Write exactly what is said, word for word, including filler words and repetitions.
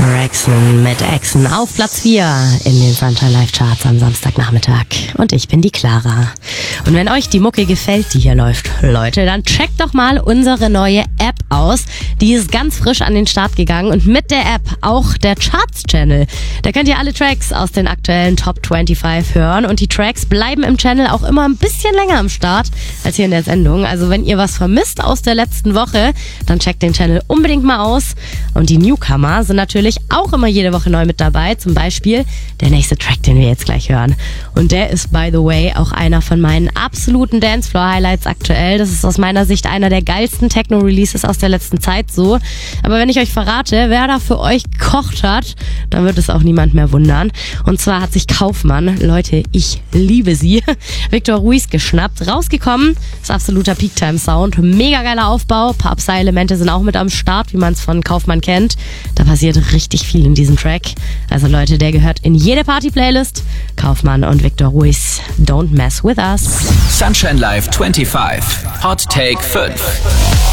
Rexen mit Exen auf Platz vier in den Sunshine Live Charts am Samstagnachmittag. Und ich bin die Clara. Und wenn euch die Mucke gefällt, die hier läuft, Leute, dann checkt doch mal unsere neue App aus. Die ist ganz frisch an den Start gegangen und mit der App auch der Charts-Channel. Da könnt ihr alle Tracks aus den aktuellen Top fünfundzwanzig hören und die Tracks bleiben im Channel auch immer ein bisschen länger am Start als hier in der Sendung. Also wenn ihr was vermisst aus der letzten Woche, dann checkt den Channel unbedingt mal aus. Und die Newcomer sind natürlich auch immer jede Woche neu mit dabei. Zum Beispiel der nächste Track, den wir jetzt gleich hören. Und der ist, by the way, auch einer von meinen absoluten Dancefloor-Highlights aktuell. Das ist aus meiner Sicht einer der geilsten Techno-Releases aus der letzten Zeit so. Aber wenn ich euch verrate, wer da für euch gekocht hat, dann wird es auch niemand mehr wundern. Und zwar hat sich Kaufmann, Leute, ich liebe sie, Victor Ruiz geschnappt. Rausgekommen ist absoluter Peak-Time-Sound. Mega geiler Aufbau. Paar Upside-Elemente sind auch mit am Start, wie man es von Kaufmann kennt. Da passiert richtig viel in diesem Track. Also Leute, der gehört in jede Party-Playlist. Kaufmann und Victor Ruiz, Don't Mess With Us. Sunshine Live fünfundzwanzig, Hot Take fünf.